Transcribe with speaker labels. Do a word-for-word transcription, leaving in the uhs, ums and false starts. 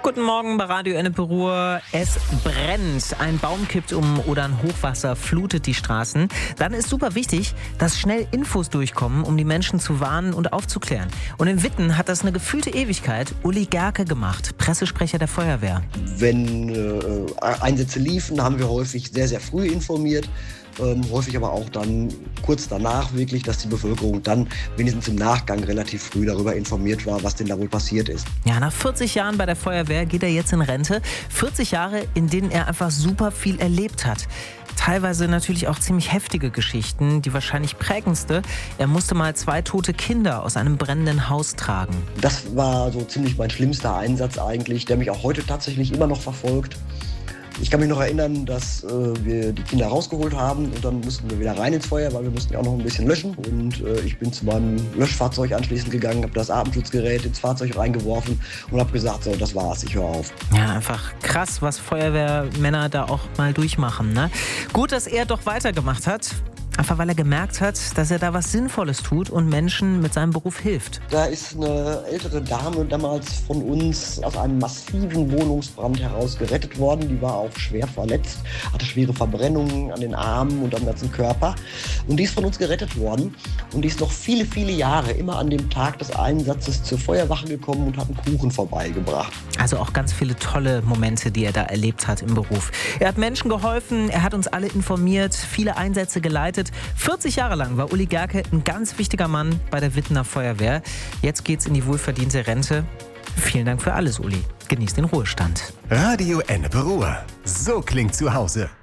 Speaker 1: Guten Morgen bei Radio Ennepe-Ruhr. Es brennt, ein Baum kippt um oder ein Hochwasser flutet die Straßen. Dann ist super wichtig, dass schnell Infos durchkommen, um die Menschen zu warnen und aufzuklären. Und in Witten hat das eine gefühlte Ewigkeit Uli Gerke gemacht, Pressesprecher der Feuerwehr.
Speaker 2: Wenn äh, Einsätze liefen, haben wir häufig sehr, sehr früh informiert. Ähm, häufig aber auch dann kurz danach wirklich, dass die Bevölkerung dann wenigstens im Nachgang relativ früh darüber informiert war, was denn da wohl passiert ist.
Speaker 1: Ja, nach vierzig Jahren bei der Feuerwehr geht er jetzt in Rente. vierzig Jahre, in denen er einfach super viel erlebt hat. Teilweise natürlich auch ziemlich heftige Geschichten. Die wahrscheinlich prägendste: Er musste mal zwei tote Kinder aus einem brennenden Haus tragen.
Speaker 2: Das war so ziemlich mein schlimmster Einsatz eigentlich, der mich auch heute tatsächlich immer noch verfolgt. Ich kann mich noch erinnern, dass äh, wir die Kinder rausgeholt haben und dann mussten wir wieder rein ins Feuer, weil wir mussten ja auch noch ein bisschen löschen. Und äh, ich bin zu meinem Löschfahrzeug anschließend gegangen, habe das Atemschutzgerät ins Fahrzeug reingeworfen und habe gesagt, so, das war's, ich höre auf.
Speaker 1: Ja, einfach krass, was Feuerwehrmänner da auch mal durchmachen, ne? Gut, dass er doch weitergemacht hat. Einfach weil er gemerkt hat, dass er da was Sinnvolles tut und Menschen mit seinem Beruf hilft.
Speaker 2: Da ist eine ältere Dame damals von uns aus einem massiven Wohnungsbrand heraus gerettet worden. Die war auch schwer verletzt, hatte schwere Verbrennungen an den Armen und am ganzen Körper. Und die ist von uns gerettet worden. Und die ist noch viele, viele Jahre immer an dem Tag des Einsatzes zur Feuerwache gekommen und hat einen Kuchen vorbeigebracht.
Speaker 1: Also auch ganz viele tolle Momente, die er da erlebt hat im Beruf. Er hat Menschen geholfen, er hat uns alle informiert, viele Einsätze geleitet. vierzig Jahre lang war Uli Gerke ein ganz wichtiger Mann bei der Wittener Feuerwehr. Jetzt geht's in die wohlverdiente Rente. Vielen Dank für alles, Uli. Genießt den Ruhestand.
Speaker 3: Radio Ennepe-Ruhr. So klingt zu Hause.